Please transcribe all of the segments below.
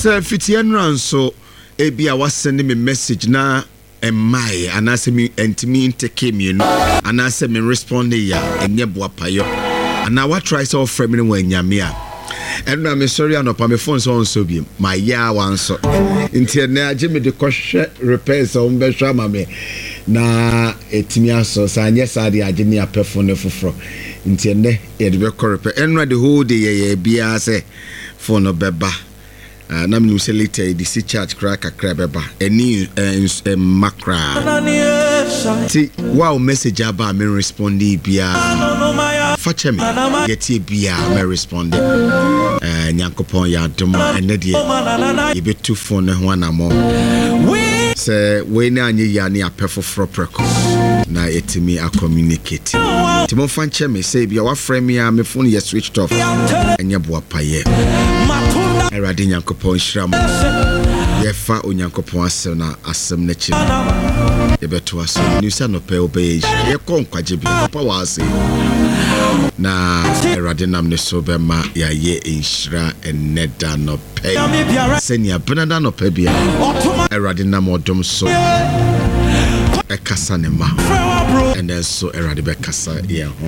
Sir Fitian so ebia was sending me message na my and I say me and me take me and I say me respond ya and ye boapayo and now what tries all framing when yamia and I'm sorry and upon my phone so be my ya one so until now Jimmy the question repairs on Beshama me na etimia so san yes I agini a phone for until ne e de be repair and the whole day ye bia say phone beba na me say later the see charge crack beba any macra ti wow message aba me respond bia fache me get bia me respond nyankopon ya doma ene de ye betu phone ho anamo say we na anye ya ne apefoforo preko na etimi a communicate ti mo fanche me say bia wa frame ya me phone ye switched off enye boapaye Eradi Nyankopon Shram Yefa Onyankopon asem na asem na chi yebeto aso nusa no pe obey ye konkwaje bi papa wa ase na Eradi nam ne so be ma ya ye inshira eneda no pe senia benada no pe bia Eradi nam odom so ekasa ne ma and then so Eradi be kasa ye ho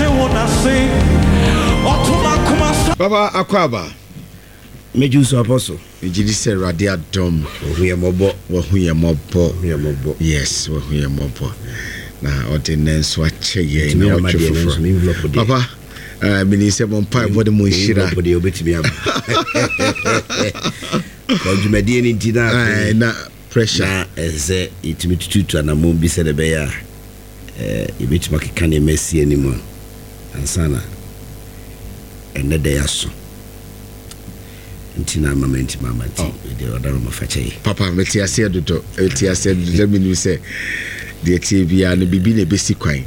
Baba Akwaba Mejuso apostle. Ejidi se radia dom. Wahuye mobo. Yes, wahuye mobo. Na ordinance wa cheye na wacho. Papa, minister monpa body mo shira. Body obetimi am. Ko jumadi ni ntina na pressure. Na eze itimi tutu na mo bi se de be ya. Ibetuma keka na mesi animo. Ansana. Ene de yaso. Ntina mama de odaro mafache papa metiase dodo etiase dodo minu se de tibia no bibi na besi kwan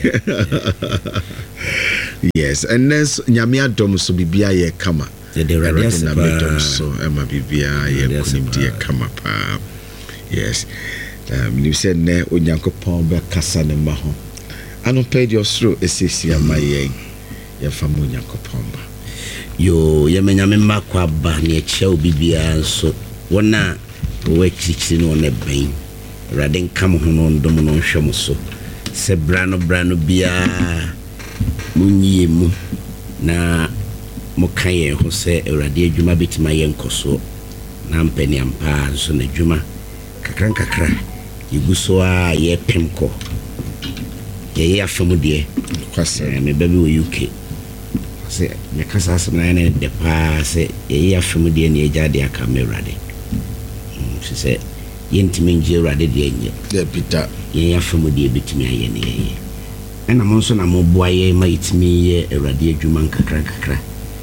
yes and then nyame adom so bibia ye kama de radius na medom so ema bibia ye kunim de kama pa yes minu se ne onyankopon be kasa ne ma ho ano pay your through esesi amaye ye famu onyankopon ba yo yemenya memma kwa ba ne eche obibia so wona we chichiri no ne ben raden kam ho no ndom no hwem so se brano bia munyi mu na mokaye ho se erade adwuma betima ye nkoso na mpani ampa so na adwuma kakra iguso a ye pemko ye afemu de kwase me baby wo UK se me kasa asem na de pa se ye afemu de ne ejade aka merade se yentimi nje rade de enye de bita ye afemu de betimi aye ne ye ena mo nso na mo boa ye ma itimi ye erade adwuma kakra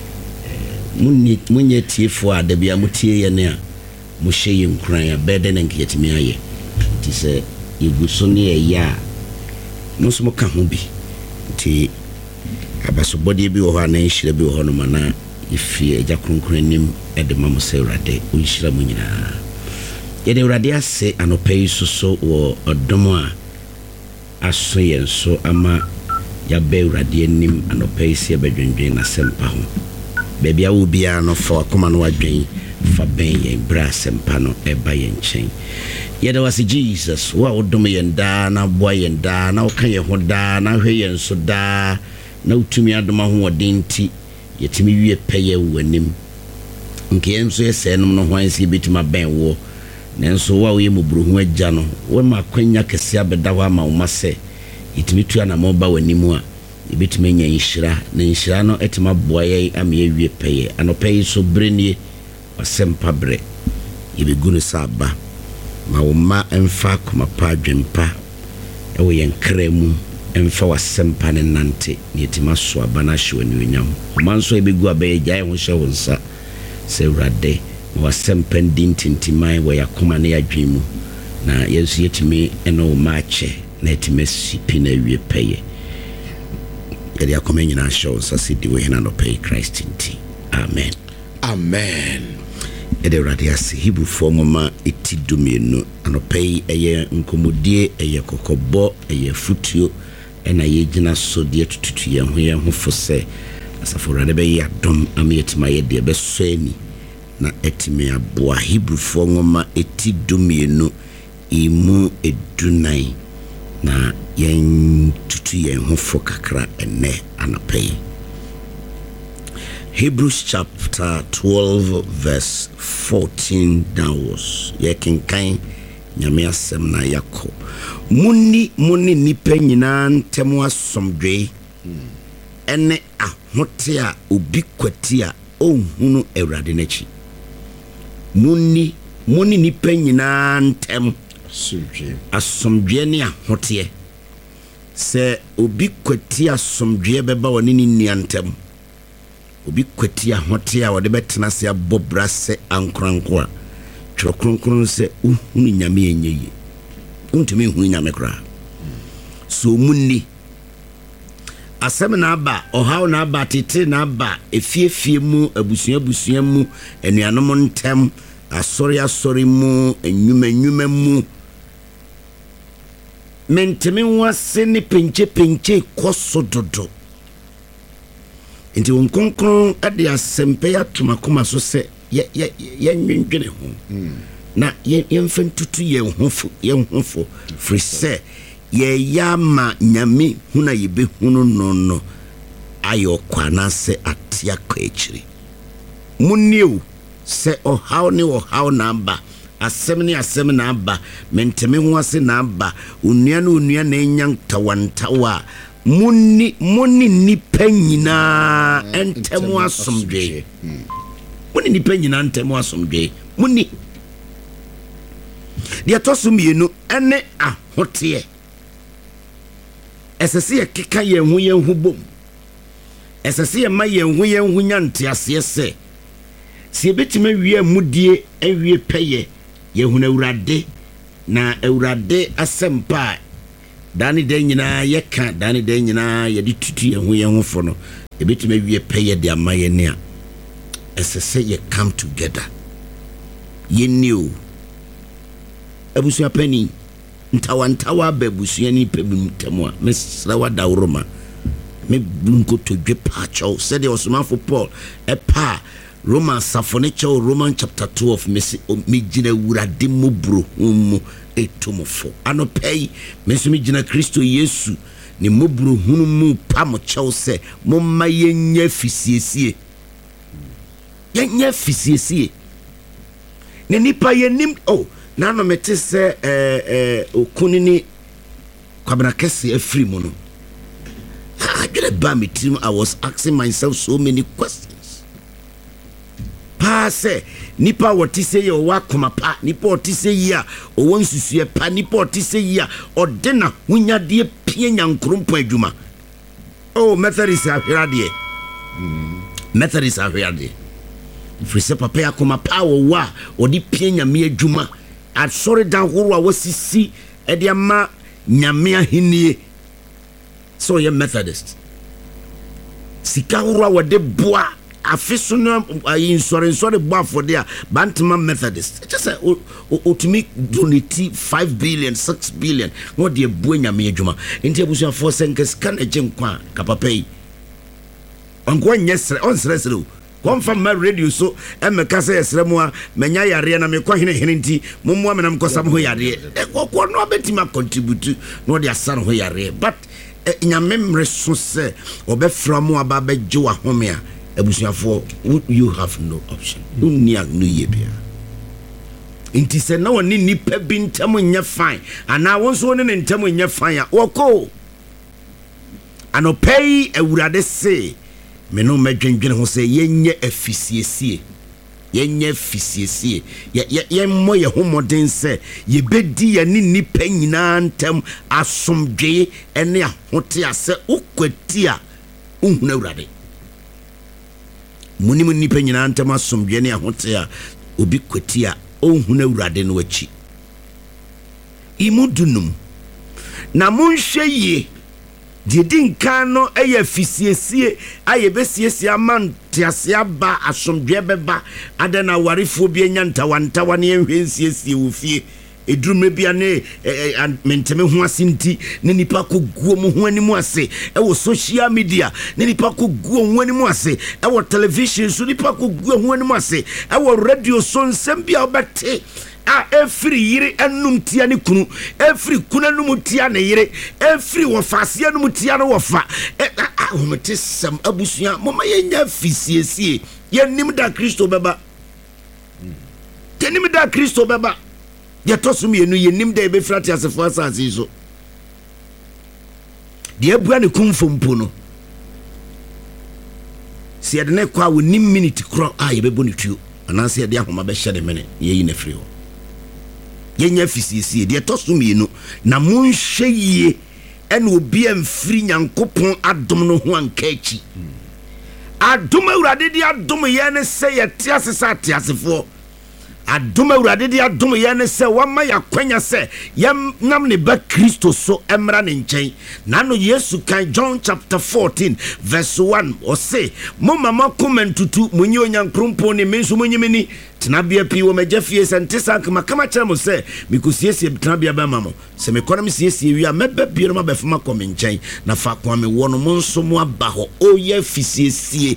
munye tiefo a da bia mutie ye ne a mo hye ye nkran ya bede na nkiyetimi aye ti se yeguso ne ye ya mo so mo ka ho bi ti abaso body bi wo ha na nhira bi wo ho no mana ifi eja kronkronim e de mamo se urade o nhira mo nyina ye de urade ase anopai so wo odomo a aso ye so ama ya be urade anim anopai se bedwendwen na sempa ho bebia wo bia no fa akoma no wadwen fa ben ye bra sempa no e ba ye nchen ye de wase Jesus wa odomo ye nda na boa ye nda na wo kan ye ho da na hwe ye nso da na utumi adoma ho odenti yetimi wie peye wanim nke enso yesenum no hwansi betima ben wo nenso wa wo yemuburu ho agya no we makwanya kese abeda ho ama wo mase yetimi tua na mo ba wanim a yebetimi nya nhira na nhira no etima boa ye am ye wie peye anopai so brenie wasempa bre yebegunu saba ma wo ma emfa koma pa dwempa e wo yenkremu emfa wasempa ne nante ne tima so abana hwe ne nyam manso ebegu abaye gyae ho hye wonsa se urade wasempa ndintintimai wa yakoma ne adwemu na yesu yetimi eno maache na yetime sipi na wie peye yedi akoma nyina hye wonsa sidi we hina no pay Christ inti amen ede urade ase hibu fomoma etidumienu anopay eye nkomodie eye kokobo eye futuo ena yegina so de tututu ye ho fose asafo rade be ya dom amietima ye de be so ani na etimi aboa Hebrewfo ngoma eti dumienu imu edunan na yen tutu yen hofo kakra ene anapai. Hebrews chapter 12 verse 14 downwards. Ye kenkan nyame asem na yako. Muni nipa nyina ntemu asomdwe ene ahote a obi kwati a ohunu Awurade n'achi. Muni nipa nyina ntemu asomdwe ne ahote. Se obi kwati asomdwe beba woni ni ntemu. Obi kwati ahote a wode betena se abobra se ankranko a twokronkron se uhunu nyame enyeyi. Untimi hunu nyame kra. So munni asem na aba ohaw na aba tete na aba efiefie mu abusua mu enuanom ntem asori mu enwuma mu mentemi wase ne penche koso dodo. Nti wonkonkron ade asempe ya tumakoma so se ye nwendwene ho na yemfa ntutu ye hofo free se ye yama nyame huna yebe hunu no ayo kwana se atia kwa echiri. Munniu se ohaw na aba asem na aba menteme ho ase na aba onua na enya tawantawa muni nipa nyina entemu asomdwe. Muni nipa nyina entemu asomdwe. Muni dia tosumienu ene ahote. Esese ye keka ye hu bom. Esese ye ma ye hu nyante asese. Si ebetime wie amudie awie peye ye hu na Awurade na Awurade asempa dani de nyina ye ka dani de nyina ye di tutu ye hu fo no ebetime wie peye de amaye ne a esese ye come together ye new abusua pani ntawantawa babusua ni pebim temu a mesra wada uroma me bunko to dwe pacho said the Osmanfo Paul epa Roman Safonicho Roman chapter 12 me gina Awurade mu bro mu etomofo anopei mesumi gina Kristo Yesu ni mu bro hunu mu pamo chew se momma yenya fisiesie ne nipa yenim na no mete se okunini kwabena kese afri mu no I get ba me team. I was asking myself so many questions. Pa se nipa wotise ye wa koma pa nipa wotise ye a o wonsusue pa nipa wotise ye a ode na hunyade pie nyankrompo adwuma. Methodist ahwerade. Methodist ahwerade. Frise papa ya koma pa wo wa ode pie nyame adwuma. Asori dan horo a wasisi e de ama nyame ahenie. So ye Methodist. Sika horo a wode boa afiso no insure boa for there Bantama Methodist. Just say to me donate 5 billion 6 billion no de boa nyame adwuma. Enti abusu afo senkes kan agem kwa kapapei. Onko nyesre on sresre confirm my radio so emeka say esre mu a menya yare na me kwa hene nti mommo amena mkosam ho yare ko no abetima contribute no de asar ho yare but nyamemre so se obefra mu aba beje wa home a abusuafo you have no option unni agnu ye bia nti se na woni nipa bi ntam nya fine ana wonso woni ne ntam nya fine a woko anopei Awurade se meno medwendwene ho se yenye afisiesie ye mo ye homoden se ye bedi ya ni nipa nyina ntam asomdwe ene ahote ase ukwati a uhunu Awurade muni nipa nyina ntam asomdwe ne ahote a obi kwati a uhunu Awurade no achi imudunum na monhwe ye Didin kano eye fisiesie aye besiesie amante asia ba asomdwe beba adana warifo bi enya ntawantawa ne enhwensiesie wo fie edrum bia ne menteme ho asinti ne nipa ko guo mo ho animu ase e social media ne nipa ko guo ho animu ase e television so nipa ko guo ho animu ase e radio so nsem bia obete every yire enum tia ne kunu every kuna num tia ne yire every wo fase enum tia no wo fa ahomete sam abusua mama yenya fisiesie yenim da Kristo beba yenim da Kristo beba ye tosum yenu yenim da ebe frati asefo asase so de abua ne kumfompo no se ye de ne kwa wonim minute kro yebebo ne tuo anase ye de ahoma be hye de mene ye yi na firi ho yenya fisiesie de tosum yenu na monhye yie ene obi amfiri Nyankopon adom no ho ankachi adom awurade de adom ye ne se ye tiasesa atiasefo adom awurade de adom ye ne se wama yakwanya se yam nam ne ba Kristo so emra ne nchen na no Yesu kan John chapter 14 verse 1 o say mo mama komentutu munyi onyankrompo ne menso munyimini tenabia pi wo magafie sentesa kama kere mo se mikusiesie tenabia ba mamo se me kona misiesie wi a meba biero ma befama komenchen na fa kwa me wono mo nso mo aba ho oye fisiesie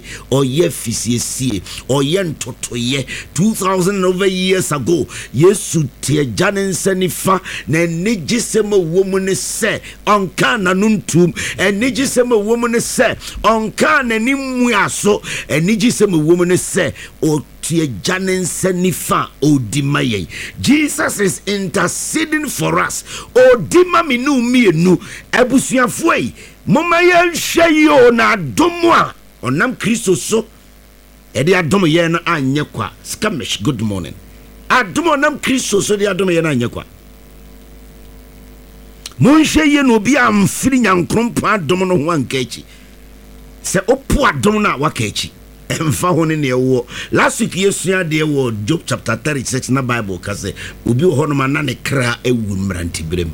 oye ntotoye 2000 over years ago Yesu tie janen senifa na nigisema womu ne se onka na nuntum enigisema womu ne se onka na nimu aso enigisema womu ne se o tie janen senifa odimaye. Jesus is interceding for us. Odima minu mienu ebusuafoi moma ye hwe na adomwa onam Kristo so ede adom ye na anye kwa skamish. Good morning. Adom onam Kristo so de adom ye na anye kwa monhwe ye no bi amfiri Nyankrompa adom no ho ankachi se opo adom na wakachi emfa ho ne wo last week yesua de wo Job chapter 36 na Bible ka se obi ho no ma na ne kra ewu mranti brem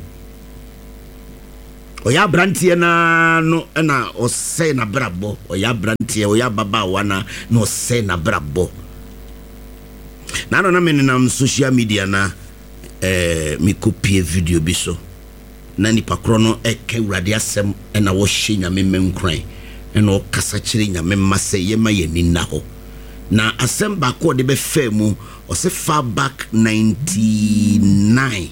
oya brantie na no na osei na brabo oya brantie oya baba wana no osei na brabo na no na menam social media na mi copy video bi so na nipa kro no eke urade asem na wo hye nyame menkran eno kasa kire nyame mase yema yenina ho na asem ba ko de be fa mu o se far back 99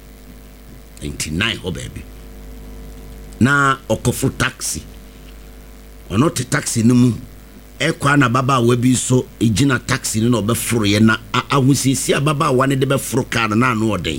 oh baby na okofu taxi ono te taxi ni mu ekwa na baba wa bi so ejina taxi ni no be foro ye na ahusisi baba wa ne de be foro car na anu oden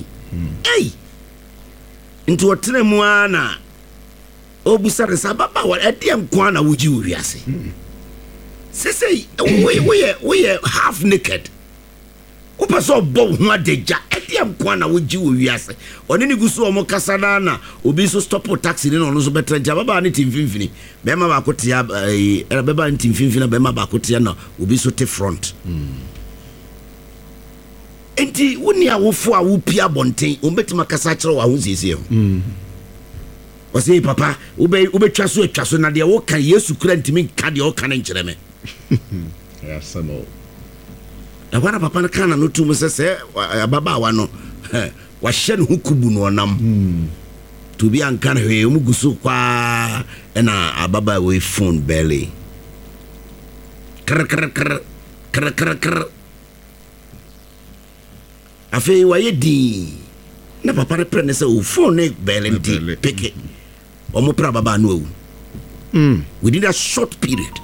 nti otene mu ana obusare sababa wa edem kwa na wuji wiase sese we half naked upaso bo hu adeja edem kwa na wuji wiase oni ni gusu omo kasana na obi so stop taxi ni no so betra ja baba ni timfinfini be ma ba kotia baba ni timfinfini be ma ba kotia na obi so te front enti woni awofo a wo pia bonten o betima kasa kire wa hu siesie o say papa ube twa so na de wo kan Yesu kura ntimi ka de o kan nkire me ya samo na wana papa na kana no tu se baba wa no wa hye ne hukubu no nam to bi an kan hwe mu gusu kwa na ababa we phone belly kr afi wa yedi na papa repre ne se o phone ne belly ndi peke omo pra baba no within a short period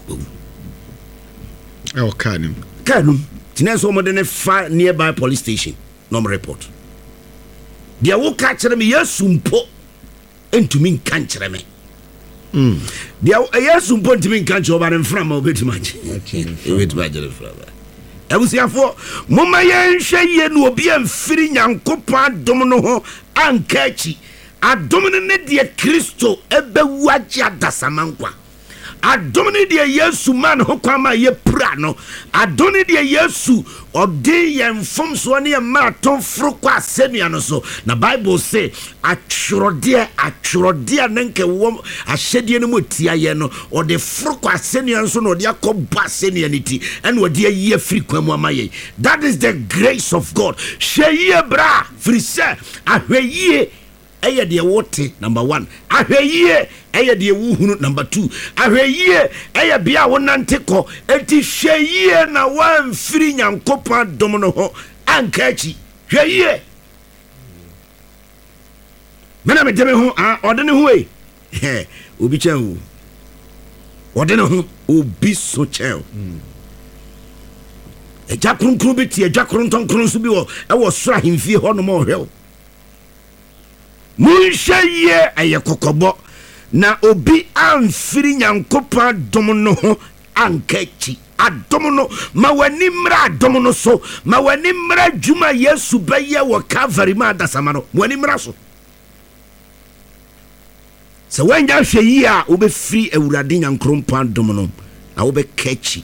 kanum tineso mo de ne fa nearby police station no report dia wo ka kire me Yesu mpo entumi nkan kire me dia Yesu mpo entumi nkan kire oba ne mfra ma obetimaje fraba abusiafo moma yenhwe ye no obi amfiri Nyankopon adom no ho ankachi adom ne de Kristo ebewu agye adasamankwa adom de Yesu man ho kwama ye pra no adom de Yesu odi ye mfom so ne ma atomfro kwa asenia no so na Bible say atworode nanke wom ahyede no motia ye no odi fro kwa asenia so no odi akoba asenia niti ene odi ayi afiri kwamu amaye. That is the grace of God. Sheye bra frise ahweye eye de wote number 1 ahweye eye de wuhunu number 2 ahweye eye bia wonante ko enti hweye na wan firi nyankopa dom no ho ankachi hweye mena me deme ho ode ne ho obi chen ode ne ho obi so chen eja kronkron beti eja krontonkron so bi wo e wo so ahemfie ho no mo hwel munhye aye kokobo na obi amfiri nyankopa dom no ho ankachi adom no ma wani mra adom no so ma wani mra dwuma Yesu beye wo Calvary ma dasama no wani mra so se wanya hwe yi a obe free awurade nyankrompa dom no na obe kachi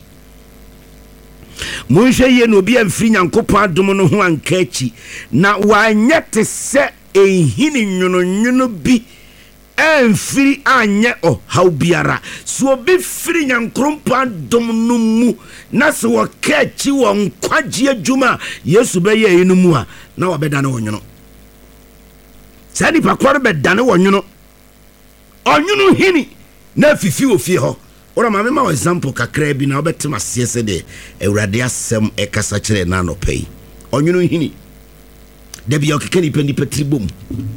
munhye ye no obi amfiri nyankopa dom no ho ankachi na wanyete se ehini nyono bi enfiri anye haw biara so obi firi nyankrompa dom no mu na se wo kachi wo nkwaje adwuma Yesu beye enu mu a na wobedane wonyono sadi pakoro bedane wonyono onyono hini na fifi ofie ho ora ma me ma example kakra bi na obetima siese de ewrade asem ekasa kire na no pay onyono hini de bia okekani pani patribom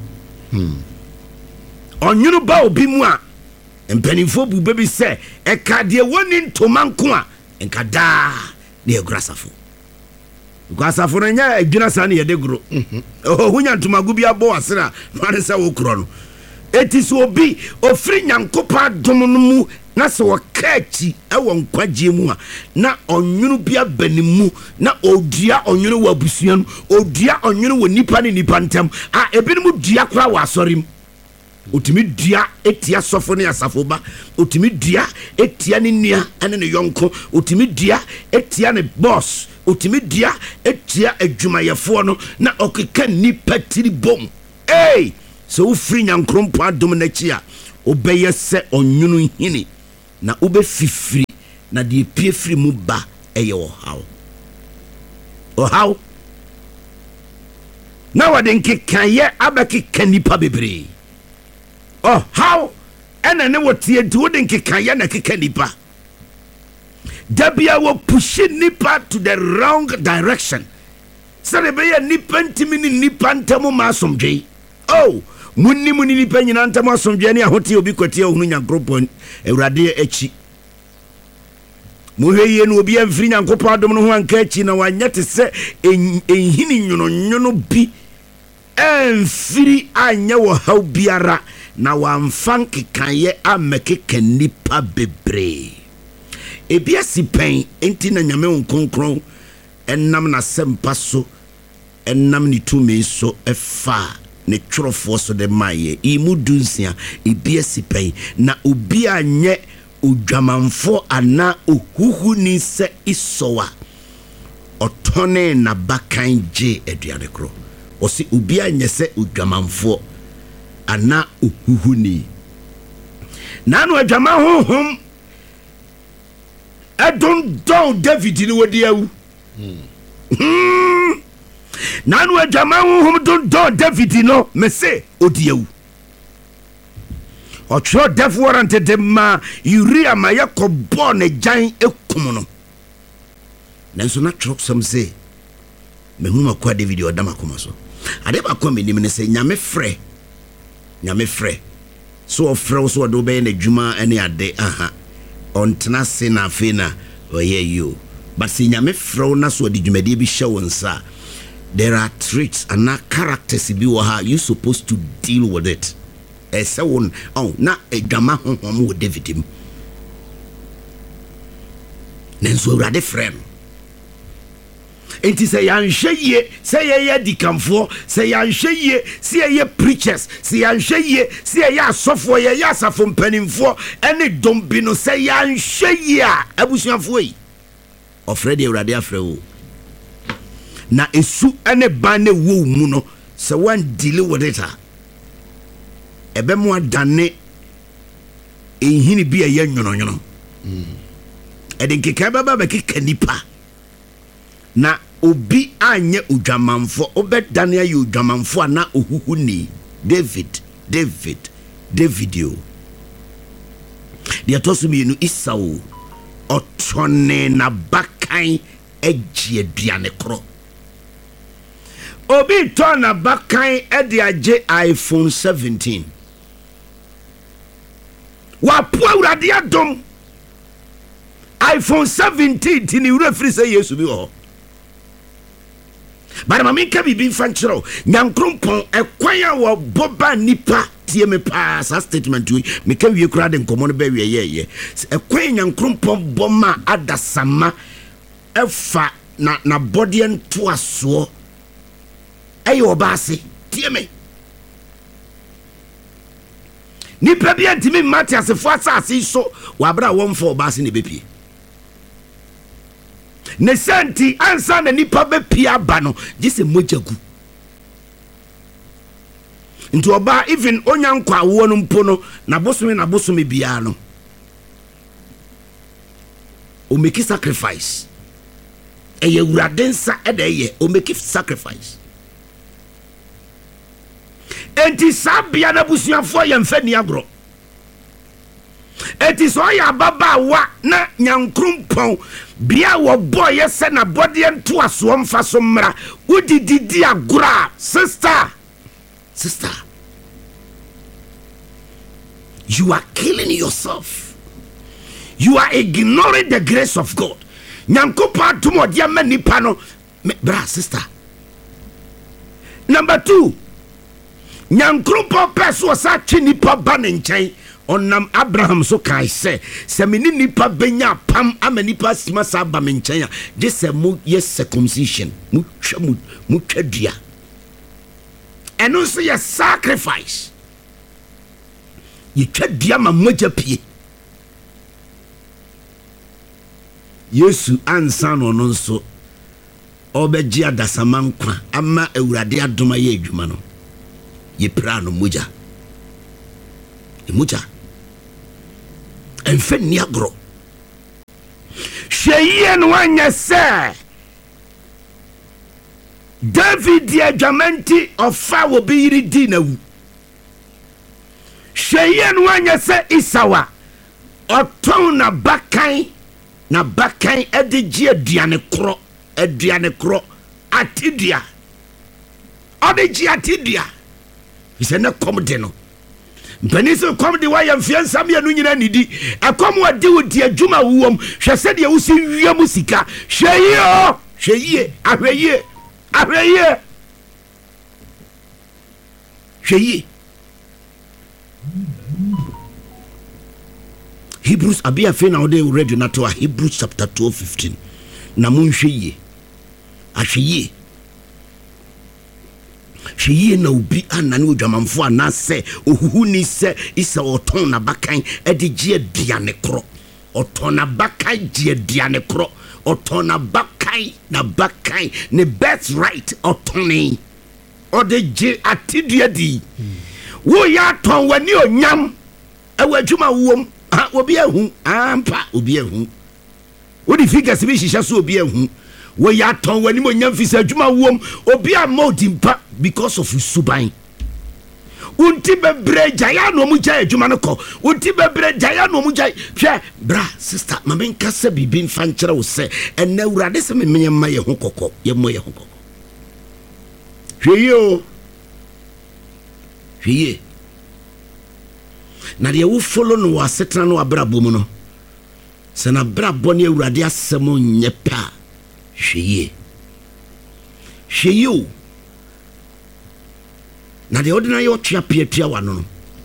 onyono ba obi mu a mpanimfo bu bebi se eka de woni ntomanko a enka da na egrasafo gwasafo no nya adwuna sa na ye de gro hunya ntomagu bi abo asera no se wo kro no etis obi ofri nyankopa dom no mu na se wo kachi e wo nkwaje mu a na onwunu bia banimu na odua onwunu wa busua no odua onwunu wo nipa ne nipa ntem a ebinim dua kra wa asorim otimi dua etia sofo ne asafo ba otimi dua etia ne nua ene ne yonko otimi dua etia ne boss otimi dua etia adwumayefo no na okeka nipa tiri bom so ufri nyankrompo adom na chi a obeye se onwunu hini na ube fifiri na de pie firi mu ba eye ohaw na wade nkekaye abakeka nipa bebre ohaw ena ne wotie nti wode nkekaye na keka nipa dabia wo push nipa to the wrong direction sare be ya nipa ntimi ni nipa ntamo masomdwe munni nipa nyina ntamo asomdwe ne ahote obi kwatie ohunu nyankropon ewrade achi muheye no obi amfiri nyankopon adom no ho anka achi na wanyete se enhini nyono bi amfiri anya wo haw biara na wamfanke kanye amekeka nipa bebre ebia sipen enti na nyame nkonkron enam na sempa so enam ni tumi so efa ne twrofo so de maye imudunsia ebia sipen na obi anye odwamanfo ana ohuhu ni se isowa otone na bakan je aduane kro osi obi anye se odwamanfo ana ohuhu ni nanu adwama honhom adon David ni wodi awu nanu adwama honhom don David no mese odi awu otro death warrant de ma Uria ma yakobo ne jan ekum no nanso na trok some say mehu makwa David odama koma so ade ba kwa menim ne say nyame frɛ so ofrɛ so do be na dwuma ane ade ontena se na afi na oye you but say nyame frɛ na so de dwumade bi hye wonsa there are traits and characters bi wo ha you supposed to deal with it won na edwama honhom wo David m nanso urade frɛ enti sɛ yɛanhwɛ yie sɛ yɛyɛ dikamfoɔ sɛ yɛanhwɛ yie sɛ yɛyɛ preachers sɛ yɛanhwɛ yie sɛ yɛyɛ asɔfoɔ yɛyɛ asafo mpanimfoɔ ɛne dɔm bi no sɛ yɛanhwɛ yie a abusuafoɔ yi ɔfrɛ deɛ Awurade afrɛ wo na esu ɛne ban ne wo mu no sɛ wan deal with it a ɛbɛmo adane ɛhini bi a ɛyɛ nwononwono ɛde nkeka bɛba bɛkeka nipa na obi anyɛ odwamanfo obɛdane ayɛ odwamanfo a na ohuhu ni David yo deɛ ɛtɔ so mmienu Esau ɔtɔne n'abakan agye aduane korɔ obi tɔ n'abakan ɛde agye iPhone 17 wapo Awurade adom iPhone 17 ti ni wura firi sɛ Yesu bi wɔ hɔ bara ma menka bibi mfa nkyerɛw nyankrompɔn ɛkwan a wɔbɔ ba nipa tie me paa sa statement we meka wie kura de nkɔmmɔ no bɛwie yɛyɛ ɛkwan nyankrompɔn bɔ ma adasama ɛfa na bɔdeɛ ntoasoɔ ɛyɛ ɔba ase tie me nipa bi antimi mmate asefo asase so wabra wɔmfa ɔba ase ne bɛpie ne senti ansa na nipa bɛpie aba no gye sɛ mogya gu nti ɔba even onya nkwa awoɔ no mpo no na bosome biara no o make sacrifice ɛyɛ Awurade nsa ɛda ɛyɛ o make sacrifice enti saa bia na busuafoɔ yɛ mfa ni agorɔ enti sɛ ɔyɛ ababaawa na nyankrompɔn bia wɔbɔ yɛ sɛ na bɔdeɛ ntoasoɔ mfa so mmra wodididi agorɔ a sister you are killing yourself. You are ignoring the grace of God. Nyankopɔn atom ɔde ama nipa no bra sister. Number 2, nyankopɔn pɛ so ɔsa twe nipa ba ne nkyɛn ɔnam Abraham so kai sɛ me ne nipa benya pam ama nipa sima sa ba me nkyɛn a gye sɛ mo yɛ circumcision mo twa dua ɛno nso yɛ sacrifice yɛtwa dua ma mogya pie Yesu ansa no no nso ɔbɛgye adasama nkwa ama Awurade adoma yɛ adwuma no yɛpra no mogya ɛmfa ni agorɔ hwɛ yie no wanyɛ sɛ David di adwamanti ɔfa wɔ bi yiri di na wu hwɛ yie no wanyɛ sɛ Esau a ɔtɔn na bakan ɛde gye aduane korɔ atidua ɔde gye atidua isɛ ne kɔm de no mpani sɛ kɔm de wayɛ mfeɛ nsam yɛ no nyina nidi ɛkɔm wɔde wo di adwuma wuwom hwɛ sɛdeɛ wosi wie mu sika hwɛ yie ahwɛ yie Hebrews abia fe na ode ready na to Hebrews chapter 12:15 na monhwɛ yie ahwɛ yie na obi anane odwamanfo anase ohuhu ni sɛ isa ɔtɔn na bakan ɛde gye aduane korɔ ɔtɔn na bakan gye aduane korɔ ɔtɔn na bakan ne birth right ɔtɔn ɔde gye atidua di wo ya tɔn wani onyam ɛwɔ adwuma wom obi ahu ampa obi ahu wodi figures bi hihya so obi ahu wo ya ton wani mo nyam fisa adwuma wom obi amodi mpa because of suban unti bebre jaya no mu jaya adwuma no kɔ unti bebre jaya no mu jaya hwɛ bra sister mama nkasa bibi mfa nkyerɛ wo sɛ ɛna Awurade sɛ me ma yɛ ho kɔkɔ yɛ mo yɛ ho kɔkɔ hwɛ yie na deɛ wo follow no wa setna no abrabɔ mu no sɛ na abrabɔ ne Awurade asɛm nyɛ pa hwɛ yie na deɛ ɔde na yɛ ɔtua piatua wa no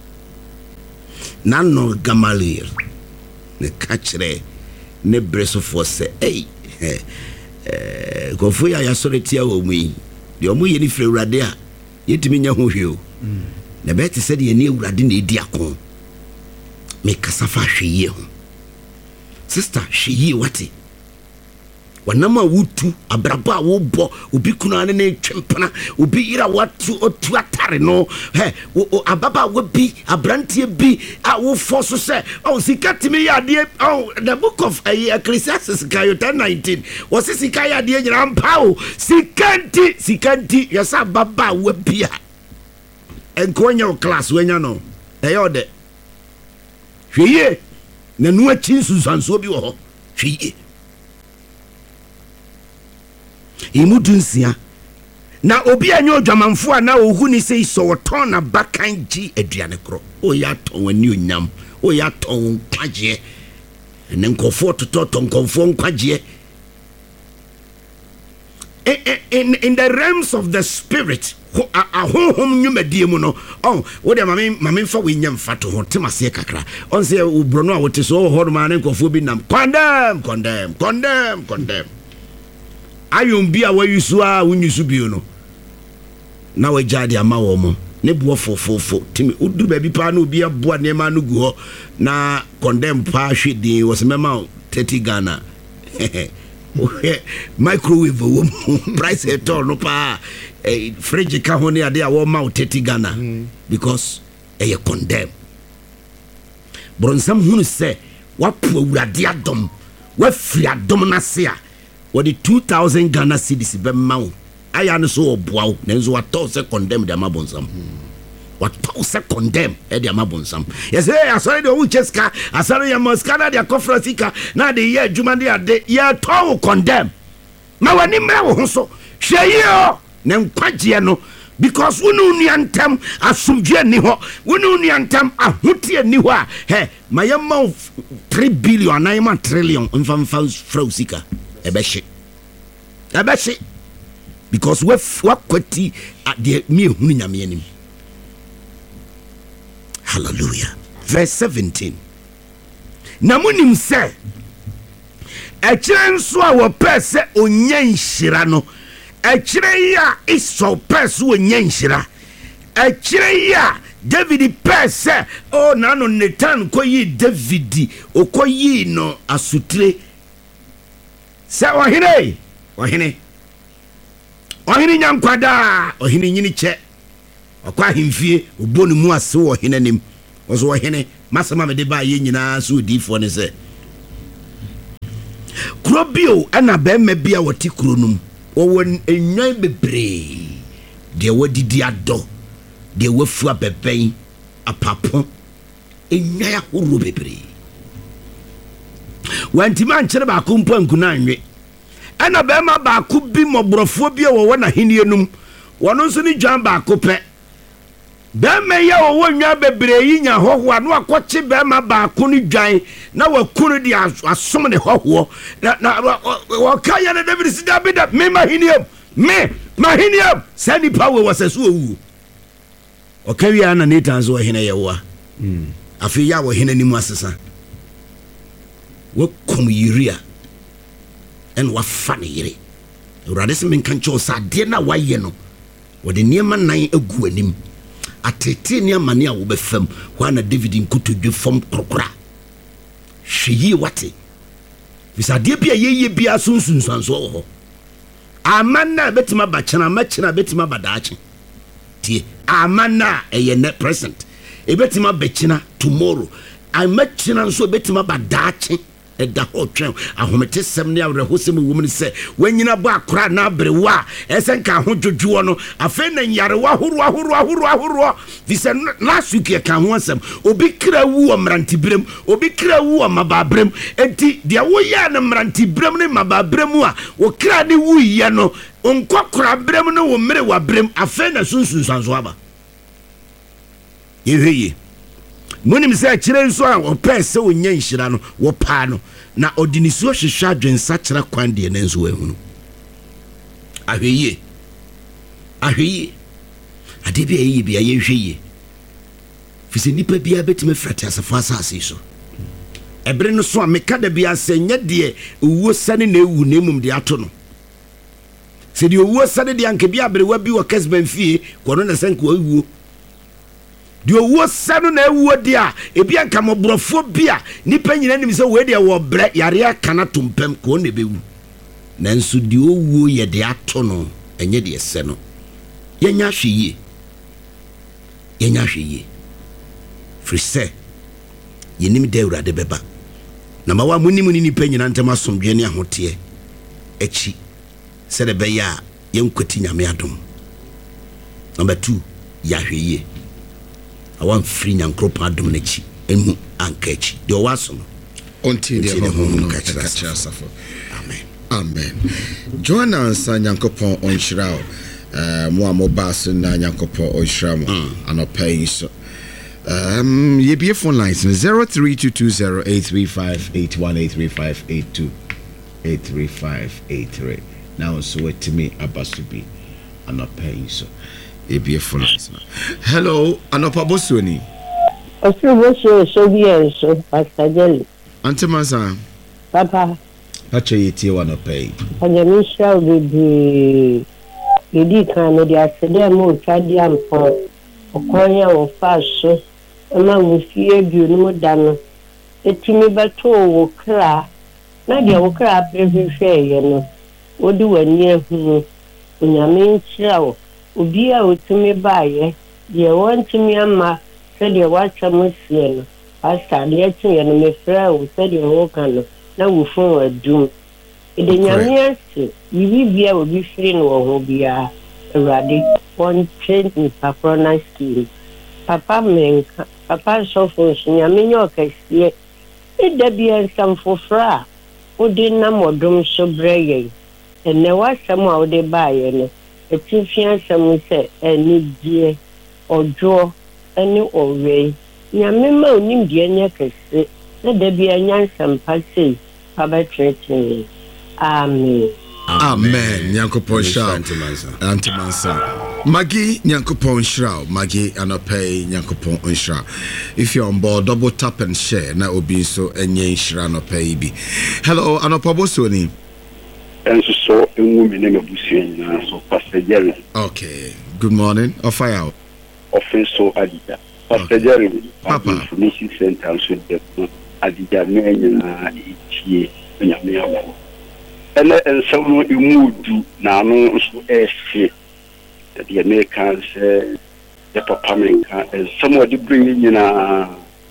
na no Gamaliel ne ka kyerɛ ne bresofoɔ sɛ kofo ya sɔre tia wɔ mu yi de ɔmo yɛ ni fira Awurade a yɛtumi nya ho hwɛ o na bɛte sɛ de yɛne Awurade na edi ako me kasa fa hwɛ yie ho sister hwɛ yie wate wanama wutu abraba wo obi kuna ne twempana obi ira watu otu atare no ababa wo bi abrantie bi a wo force say sikatimi ya de the book of Ecclesiastes kayo 10:19 was sika ya de nyira mpa o sikanti yesa baba wo bia enkonya class wenya no eyo de hweye na nu achi susanso bi wo ho hweye imudunsia na obi anyo dwamanfo a na ohu ni sei so woton na bakan gi aduane kro o ya ton wani onyam o ya ton kwaje ene nkofo tototo nkofo nkwaje in the realms of the spirit ahonhom nyumadie mu no wo de mame fa wenyam fato ho temase kakra on se ubrono a wote so ho ma ne nkofo bi nam condemn ayom bi a wayusu a wunyusu bi no na wajade ama wo mo ne bo fofofo timi udu ba bi pa na obi aboa ne ma no gu ho na condemn pa hwede was mema 30 Ghana microwave wo price at all no pa fridge ka ho ne ade a wo ma 30 Ghana because e condemn bronsam hunu se wapo Awurade adom wa firi adom na se a what the 2,000 Ghana cedis be maw aya no so oboaw nenzo wato se condemn de amabonsam what se condemn e de amabonsam yes asore de wo cheska asore ya maskana de conference ka na de ye adwuma de ade ye to condemn ma wani mra wo ho so hweye ne nkwaje no because wonu nuantem asumdwe ni ho wonu nuantem ahotie ni ho a mayema 3 billion na yema trillion mfamfa frausika ebeshi because we kwati de me hunu nyame anim. Hallelujah. Verse 17 na munim se ekire nso a wo pese onya nhira no ekire ya iso pese onya nhira ekire ya David pese nano Nathan koyi David okoyi no asutire se ohine nyankwada ohine nyini che okwa himfie obonu mu ase ohine nim oso ohine masama me de ba ye nyina so difo ne se krobio ana be ma bia woti kronum wo enwan bebre de wadidi ado de wafu abeben apapo enwan ahoro bebre wanti man kire ba ko mpa nkuna anwe ana be ma ba ko bi mobrofo bi wo na henie num wono nso ni dwan ba ko pe be me ye wo nwa bebre yi nya hoho anu akoche be ma ba ko ni dwan na wakunu di asom ne hoho na wo kaya na David sida bi da me mahiniam sani power wasasu owu o kawia na Nathan zo hene ye wa afi ya wo hene ni mu asesa wo kum yiria en wa fane yire urade se men kancho sa de na waye no wo de niema nan agu anim atete ne amane a wo befam ho na David nkutodwe fom krokra hweyi wate bisade bia yeye bia sunsunsanso ho amana betima bachana machina betima badachi tie amana eye ne present e betima bechina tomorrow amachina nso betima badachi eda ho twen ahomete sem ne awrehosem wumni se wanyina bo akora na abrewa esenka ho dwodwo no afa na nyarewa horo vise last week e kan ho asem obi kra wu o mrantibrem obi kra wu o mababrem enti de wo ya na mrantibrem ne mababrem a wo kra ne wu ye no onkokora brem no wo mere wa brem afa na sunsunsanso aba yeheye munim se kire nso a opese onya nhira no wo pa no na odinisuo hwehwa adwensa kira kwande na nso ehunu ahweye ade bia ye bia ye hweye fisi nipa bia betime frati asafo asase so ebre no so a meka da bia senye de uwo sane na ewu na emum de ato no Se di owuo sane di anke bi abrewa bi wo kasban fie kono na sanke owuo di owuo sanu na ewuo di a ebi anka mobrofo bi a nipa nyina nim se we de wo bre yare aka na tompam ko na bewu nanso di owuo ye de ato no enye de ese no yenya hweye frise yenim de urade beba na ma wa munim ni nipa nyina ntem asomdwe ne ahote echi se de be ya yenkwati nyame adom. Number 2 yahweye awan free nyankropa adom na chi emu ankachi de owaso no onti de ho kachira safo. Amen. Joanna ansa nyankopon onhyira mo amobas na nyankopon onhyira mo anopai so ye be phone lines 03220835818358283583 now so with me abasubi anopai so ye be phone lines. Hello anopa bosoni Osu so bi so Pastor Jelly Antemasa Papa Acha yeti wana pay. Anyamisha bibi idi kan de asede mo twade ampo okonya wo faso na wo fie bi no dano etimi beto wo kra na de wo kra prehwehwe ye no wodi wani ehunu onyame nkyira wo obi a otimi baaye de wontimi ama se de wacha mo sie no pastor de etinye no mefra wo se de wo kan no na wo fun adum ede nyame ase yibi bia obi firi no ho bia awrade one change in patrona scheme papa menka papa sofo nyame nyo kasie ede bia samfofra ode na modum so breye ene wasam a ode baaye no etifia sam se eni die ojo eni owe nyame ma onim die nya kasie na de bia nyansam pase abatretin. Amen. Amen. Nyankopon shao antimansa. Magi Nyankopon shao. Magi anopay Nyankopon onshra. If you're on board, double tap and share. Na obi so enye shra anopay bi. Hello, anopa Sony. And so name of so Pastor Jerry. Okay. Good morning. Off fire. Offenso Adida. Pastor Jerry. Papa. Information center so the Adida na itie nyame and some imudu na no so ese the Americans the papa menka and somebody bring na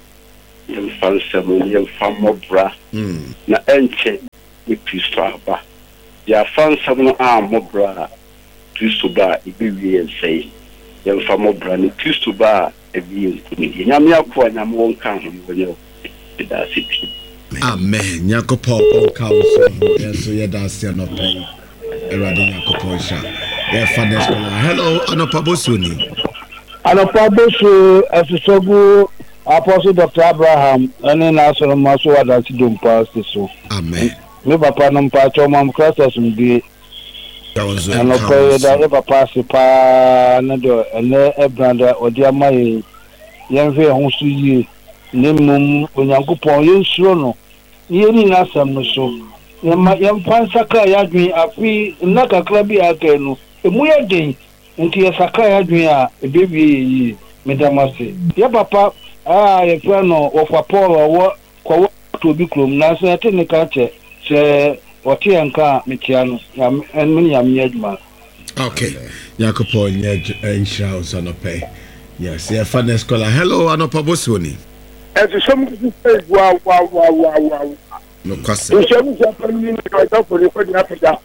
yem fan seven yem fan mobra na enche we Kristo aba ya fan seven mobra Kristo ba ibi and say yem fan mobra ni Kristo ba ebi nkumidi nyame akwa nyame wonka ho wenye da city. Amen. Nyankopon counsel. Yes, yeah, that's no pain. Eradi Nyankopon sha. Yeah, fathers. Hello, anopa Bosoni. Anopa Bosu Afisogu Apostle Dr. Abraham ene na so maso wada ti dum pastor so. Amen. Me papa no pa choma Christus mbi. Anopa da papa se pa na do ene ebranda odi amaye yenfe ho so yi nemum onyankopon yensuro no yeni nasam no so yempa saka yadwen afi na kakra bi aka no emu yeden nti saka yadwen a ebebi yi medamase ya papa ye fra no ofa Paul wo kwa to bi krom na so ate ne ka che se wote anka metia no en ya me aduma. Okay. Yakopon nhyira usanope. Yes, yeah, fathers caller. Hello, anopa Bosoni. And some say, wow. No question. The same Japanese for the Africa.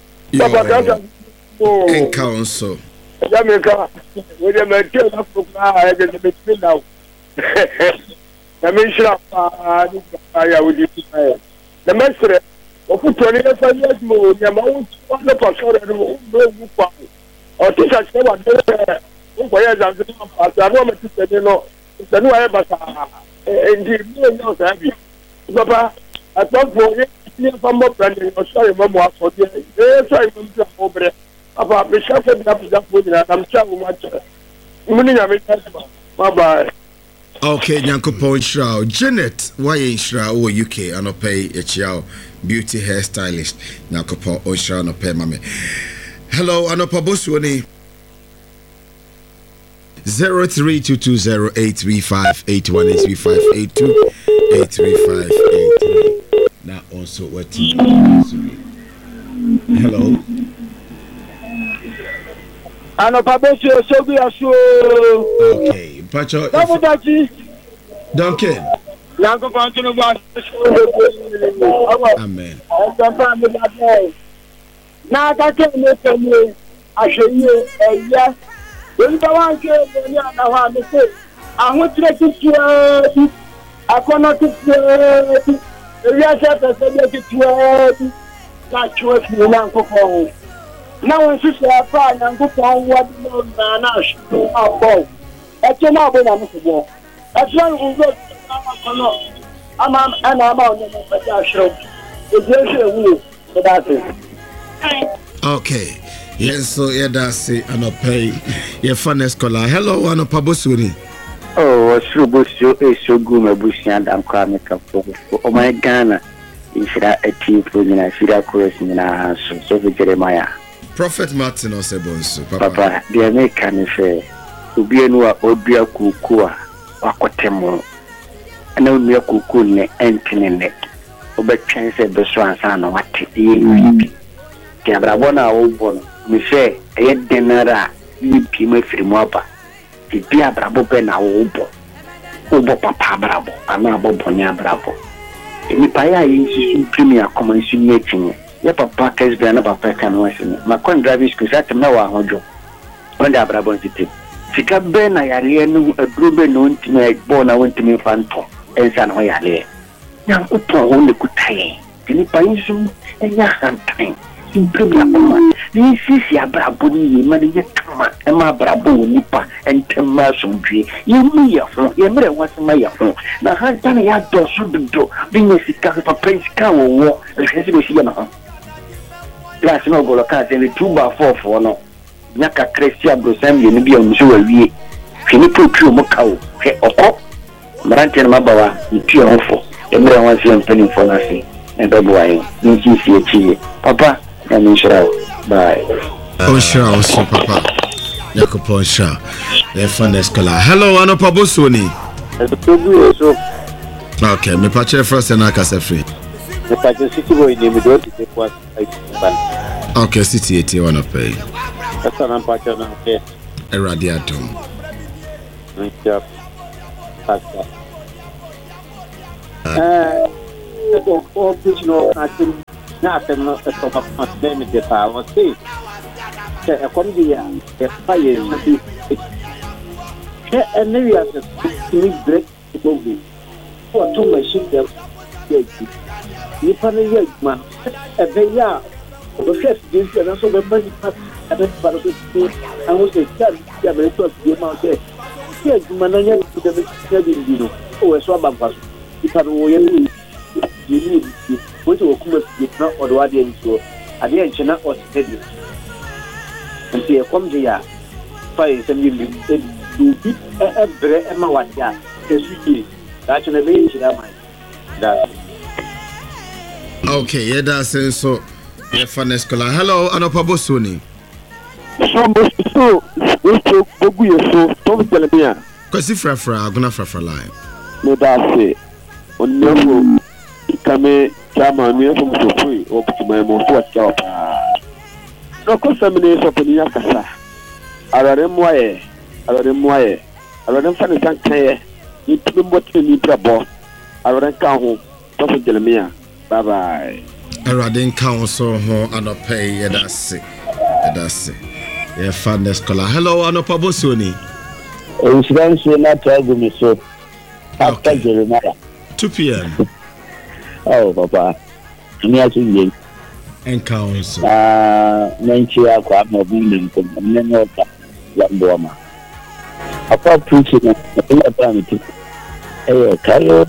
In council. Jamaica, with a material Africa, I get a bit now. The mention I would use the master of 25 years more, the amount of the pastor or teacher, where I'm the new Abasa. Indeed, no, Papa, I thought for some more branding or sorry, Mamma, for the try to over about the chef and I'm traveling much. Bye bye. Okay, Nyankopon Shroud. Janet, why in Shroud or UK and pay a chow beauty hairstylist. Nyankopon Shroud no pay mame. Hello, Anopa Boswani. 03220835818358283583. Now also what? Hello. Anopa Boswani so be aso. Okay, Pacho. Duncan. Amen. Na ka ke me temi ahweye eya we ba wan ke ni ana ha me se ahotire tutua akono tutua eya se pese de tutua na chwe fi na nkoko na won sisi afa na nkoko wa no na ahwe abo e che na abo na mo bo e che na ngo akono ama ana ama onye mo pese ahwe e je se wu so that's it. Okay. Yes, so yeah, that's it. Anopa, your funniest caller. Hello, Anopa Boswani. Oh, Subusu is so good, my bush, and I'm coming up for my Ghana. If that a tea for me, I feel a question in our house. So, Jeremiah. Prophet Martin or Sebonsu, Papa, the American affair. To be a new Obia Kukua, Aquatemo. And no mere Kukun, Anthony. But chance at the Swan, what it Kiabrabona Obon, Michel, a denara, you pima frimopa. The Pia Brabo Pena Obo, Obo Papa Brabo, Anabo Bonia Brabo. In the Paya is premier communicating. Your papa has been about Pecan Western. My con driving school at Noah Hojo. When the Brabo city. Sika Ben, I arianu a grube known to me, born I went to me phantom, and San Hoyale. Young Upo only could tie. In the Paisu, and Yahan time. Improvement. This is your brabo, money, and my brabo, nipa, and Temasum tree. You me your phone, you never was my phone. Now, how can I have to do? Being a sick of a prince cow war, and has to see now. Last no go cat and the 2x4 for no. Naka Christian Brosam, you be on Zua. Philippo Trumocao, or Marantan Mabawa, you pure awful. Everyone wants you penny for nothing. And Babuay, you see a cheese. Papa. And Israel. Bye. Onsha, Papa. Yakupon Sha. The funniest caller. Hello, Anopa Boswani. Okay, me patch first and I can say free. The patch city boy in the door to take what I okay, city 81 of pay. That's an unpatcher now. Okay. A radiatum. Nothing not a top of my name in the power. See, a comedy, a fire, and maybe as a break the movie. For two machines, you find a young man, a very young, the first this and also the money part at the part of the school. I was a child, you have a little game out there. Yes, Manania to the study, you know, oh, a swab of us. If I were you need which will come with not or what they so I didn't not or steady. And see a come here. Fire and you beat a bread and my one. Yeah, that's an amazing. Okay, yeah, that's it. So, yeah, funniest caller. Hello, Anopa Boswani. So, Tom Telemia. Because if I'm going to line. No, that's it. On your Kame Chama, me from Sopui, or to my most job. No contamination of the Yakasa. I let him wire, I let him wire, I let him find a tank tire. You put him what you need to boss. I let him come home. Tom Telemia. Bye bye. I didn't counsel her and not pay. Yeah, that's it. That's it. Yeah, funniest caller. Hello, Anopa Boswani. Insurance will not tell me so. After Jeremiah. 2 p.m. Oh, Papa. I'm here to you. And counsel. Nancy, I'm not being from the name of Yamboma. Apart preaching, I'm Kayo, Kayo,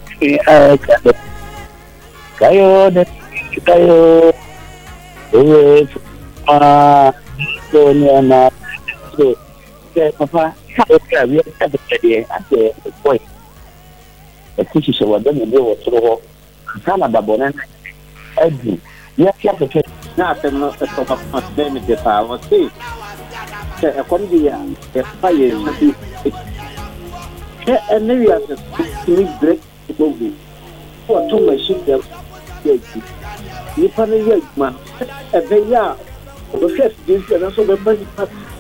Papa, we have a point. The teachers were done in the world. Sana Babona, Edgy, yes, na asɛm no ɛtɔ papa bɛn mi de paa wɔse sɛ ɛkɔm de yɛ ɛfa yɛ nsu hwɛ ɛne wiase tumi brɛ gbogbo wɔto machine dɛm yɛ akyi nipa no yɛ adwuma ɛbɛyɛ a ɔbɛhwɛ afidie nso ɛna nso ɔbɛma nipa